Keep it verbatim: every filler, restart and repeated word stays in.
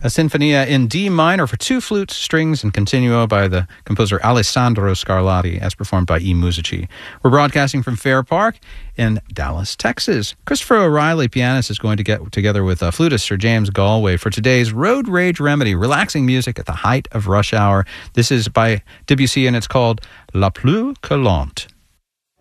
A Sinfonia in D minor for two flutes, strings, and continuo by the composer Alessandro Scarlatti, as performed by E. Musici. We're broadcasting from Fair Park in Dallas, Texas. Christopher O'Reilly, pianist, is going to get together with uh, flutist Sir James Galway for today's Road Rage Remedy, relaxing music at the height of rush hour. This is by Debussy, and it's called La Plus que Lente.